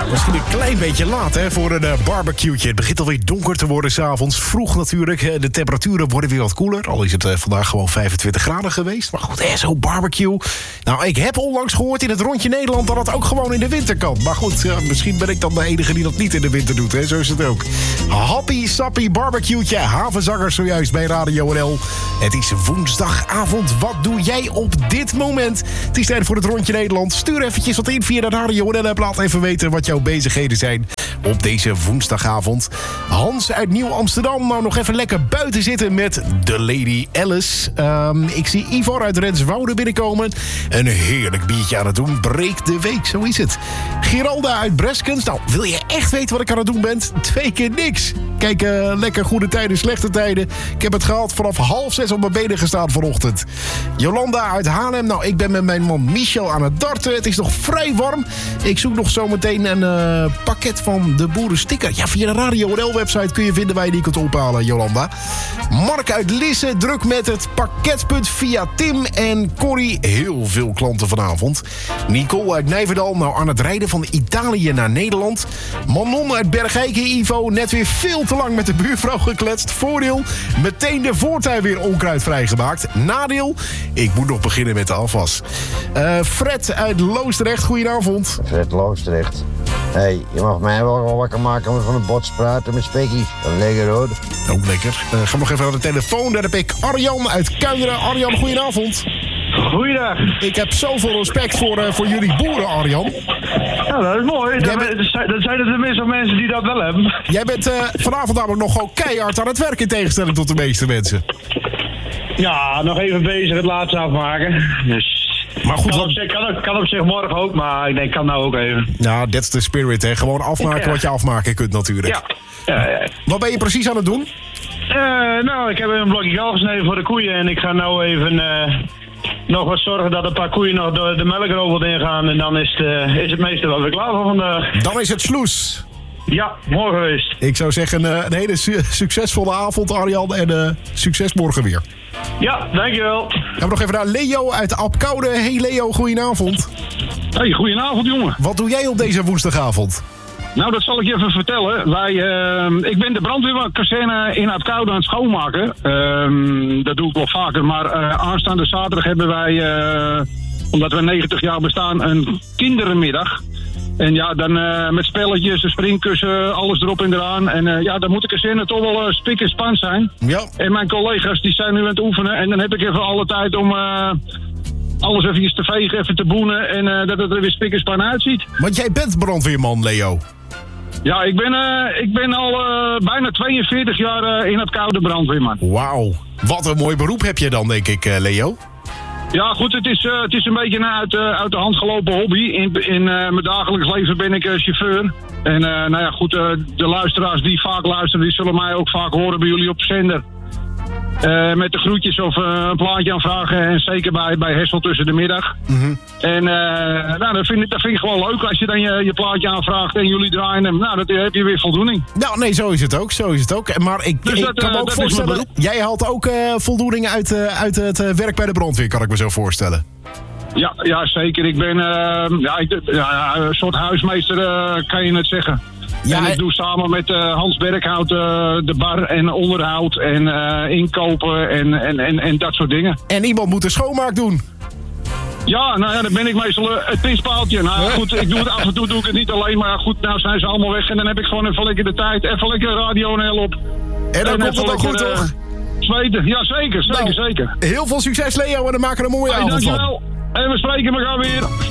misschien een klein beetje laat hè, voor een barbecue'tje. Het begint alweer donker te worden 's avonds. Vroeg natuurlijk. De temperaturen worden weer wat koeler. Al is het vandaag gewoon 25 graden geweest. Maar goed, zo'n barbecue. Nou, ik heb onlangs gehoord in het Rondje Nederland dat het ook gewoon in de winter kan. Maar goed, misschien ben ik dan de enige die dat niet in de winter doet. Hè? Zo is het ook. Happy sappy barbecue'tje. Havenzangers zojuist bij Radio NL. Het is woensdagavond. Wat doe jij op dit moment? Het is tijd voor het Rondje Nederland. Stuur eventjes wat in via de Radio NL-app. Laat even weten wat jouw bezigheden zijn op deze woensdagavond. Hans uit Nieuw-Amsterdam. Nou, nog even lekker buiten zitten met de Lady Alice. Ik zie Ivor uit Renswoude binnenkomen. Een heerlijk biertje aan het doen. Breek de week, zo is het. Geralda uit Breskens. Nou, wil je echt weten wat ik aan het doen ben? 2 keer niks. Kijk, lekker goede tijden, slechte tijden. Ik heb het gehaald vanaf 5:30 op mijn benen gestaan vanochtend. Jolanda uit Haarlem. Nou, ik ben met mijn man Michel aan het darten. Het is nog vrij warm. Ik zoek nog zometeen een pakket van de boerensticker. Ja, via de Radio NL-website kun je vinden waar je die kunt ophalen, Jolanda. Mark uit Lisse, druk met het pakketpunt via Tim en Corrie. Heel veel klanten vanavond. Nicole uit Nijverdal, nou aan het rijden van Italië naar Nederland. Manon uit Bergijken, Ivo, net weer veel te lang met de buurvrouw gekletst. Voordeel, meteen de voortuin weer onkruid vrijgemaakt. Nadeel, ik moet nog beginnen met de afwas. Fred uit Loosdrecht, goedenavond. Fred Loosdrecht. Hey, je mag mij wel wakker maken met van een bot praten met spekkies. Dat is lekker hoor. Ook lekker. Ga nog even naar de telefoon. Daar heb ik Arjan uit Kuinderen. Arjan, goedenavond. Goeiedag. Ik heb zoveel respect voor jullie boeren, Arjan. Ja, dat is mooi. Dat zijn er tenminste mensen die dat wel hebben. Jij bent vanavond namelijk nog gewoon keihard aan het werk in tegenstelling tot de meeste mensen. Ja, nog even bezig het laatste afmaken. Dus... Maar goed, kan op zich morgen ook, maar ik denk, kan nou ook even. Nou, that's the spirit, hè. Gewoon afmaken wat je afmaken kunt natuurlijk. Ja. Wat ben je precies aan het doen? Nou, ik heb een blokje gal gesneden voor de koeien en ik ga nou even nog wat zorgen dat een paar koeien nog door de melkrobot ingaan. En dan is het meeste wel weer klaar voor vandaag. Dan is het sloes. Ja, mooi geweest. Ik zou zeggen een hele succesvolle avond, Arjan. En succes morgen weer. Ja, dankjewel. Gaan we nog even naar Leo uit Apkoude. Hey Leo, goedenavond. Hey, goedenavond jongen. Wat doe jij op deze woensdagavond? Nou, dat zal ik je even vertellen. Ik ben de brandweerkazerne in Apkoude aan het schoonmaken. Dat doe ik wel vaker, maar aanstaande zaterdag hebben wij, omdat we 90 jaar bestaan, een kinderenmiddag. En ja, dan met spelletjes, een springkussen, alles erop en eraan. En dan moet de kazerne toch wel spik en span zijn. Ja. En mijn collega's die zijn nu aan het oefenen. En dan heb ik even alle tijd om alles even te vegen, even te boenen. En dat het er weer spik en span uitziet. Want jij bent brandweerman, Leo. Ja, ik ben al bijna 42 jaar in het koude brandweerman. Wauw. Wat een mooi beroep heb je dan, denk ik, Leo. Ja, goed, het is een beetje een uit de hand gelopen hobby. In mijn dagelijks leven ben ik chauffeur. En nou ja, goed, de luisteraars die vaak luisteren, die zullen mij ook vaak horen bij jullie op zender. Met de groetjes of een plaatje aanvragen. En zeker bij Hessel tussen de middag. Mm-hmm. En dat vind ik gewoon leuk als je dan je plaatje aanvraagt en jullie draaien hem. Nou, dat heb je weer voldoening. Nou, nee, zo is het ook. Maar ik kan me ook voorstellen, jij haalt ook voldoening uit het werk bij de brandweer, kan ik me zo voorstellen. Ja, zeker. Ik ben een soort huismeester, kan je het zeggen. Ja, en ik doe samen met Hans Berghout de bar en onderhoud en inkopen en dat soort dingen. En iemand moet de schoonmaak doen. Ja, nou ja, dan ben ik meestal het pispaaltje. Nou goed, ik doe het af en toe, doe ik het niet alleen. Maar goed, nou zijn ze allemaal weg en dan heb ik gewoon even lekker de tijd. Even lekker Radio NL op. En dan komt het ook goed, toch? Zweten, ja zeker. Heel veel succes, Leo, en dan maken we er een mooie avond van. Dankjewel. En we spreken elkaar weer.